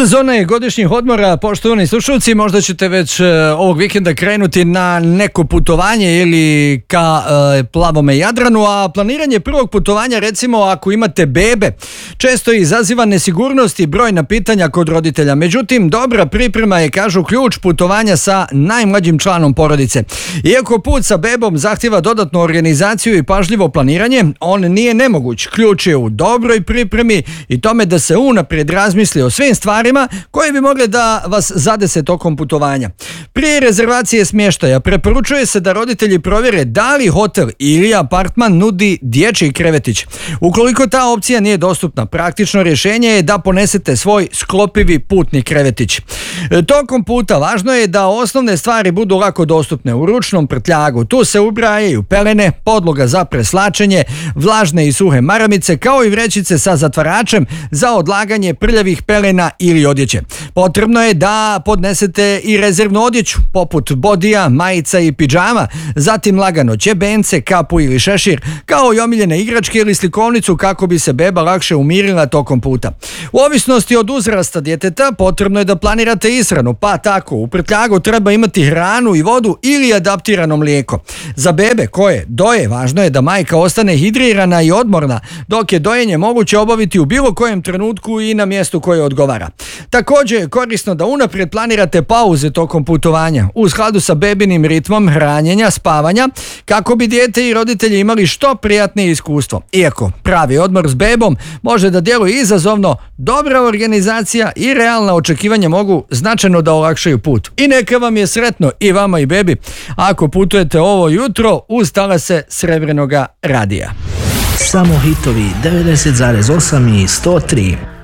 Sezona je godišnjih odmora, poštovani slušalci, možda ćete već ovog vikenda krenuti na neko putovanje ili ka plavome Jadranu, a planiranje prvog putovanja, recimo ako imate bebe, često izaziva nesigurnost i brojna pitanja kod roditelja. Međutim, dobra priprema je, kažu, ključ putovanja sa najmlađim članom porodice. Iako put sa bebom zahtjeva dodatnu organizaciju i pažljivo planiranje, on nije nemoguć. Ključ je u dobroj pripremi i tome da se unaprijed razmisli o svim stvarima koje bi mogle da vas zadese tokom putovanja. Prije rezervacije smještaja preporučuje se da roditelji provjere da li hotel ili apartman nudi dječji krevetić. Ukoliko ta opcija nije dostupna, praktično rješenje je da ponesete svoj sklopivi putni krevetić. Tokom puta važno je da osnovne stvari budu lako dostupne u ručnom prtljagu. Tu se ubrajaju pelene, podloga za preslačenje, vlažne i suhe maramice, kao i vrećice sa zatvaračem za odlaganje prljavih pelena ili odjeće. Potrebno je da podnesete i rezervnu odjeću, poput bodija, majica i pidžama, zatim lagano ćebence, kapu ili šešir, kao i omiljene igračke ili slikovnicu kako bi se beba lakše umirila tokom puta. U ovisnosti od uzrasta djeteta potrebno je da planirate ishranu, pa tako u prtljagu treba imati hranu i vodu ili adaptirano mlijeko. Za bebe koje doje važno je da majka ostane hidrirana i odmorna, dok je dojenje moguće obaviti u bilo kojem trenutku i na mjestu koje odgovara. Također je korisno da unaprijed planirate pauze tokom putovanja u skladu sa bebinim ritmom hranjenja, spavanja, kako bi dijete i roditelji imali što prijatnije iskustvo. Iako pravi odmor s bebom može da djeluje izazovno, dobra organizacija i realna očekivanja mogu značajno da olakšaju put. I neka vam je sretno i vama i bebi ako putujete ovo jutro uz talase Srebrenoga radija. Samo hitovi 90,8 i 103.